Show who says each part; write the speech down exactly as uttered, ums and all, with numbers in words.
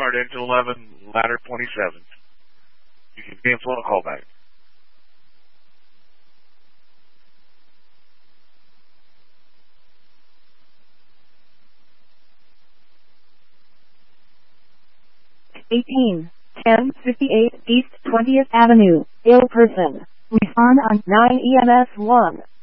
Speaker 1: Walmart, engine eleven, ladder twenty-seven. You can cancel on a callback.
Speaker 2: eighteen, ten fifty-eight East twentieth Avenue, ill person. Respond on nine E M S one.